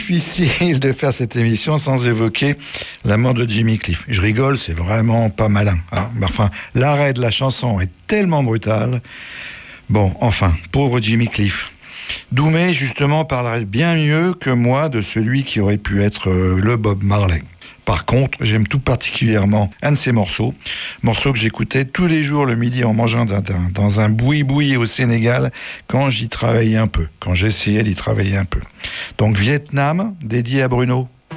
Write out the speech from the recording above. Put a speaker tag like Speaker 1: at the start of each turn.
Speaker 1: difficile de faire cette émission sans évoquer la mort de Jimmy Cliff. Je rigole, c'est vraiment pas malin. Hein. Enfin, l'arrêt de la chanson est tellement brutal. Bon, enfin, pauvre Jimmy Cliff. Doumé, justement, parlerait bien mieux que moi de celui qui aurait pu être le Bob Marley. Par contre, j'aime tout particulièrement un de ces morceaux que j'écoutais tous les jours le midi en mangeant dans un boui-boui au Sénégal quand j'y travaillais un peu, quand j'essayais d'y travailler un peu. Donc Vietnam, dédié à Bruno.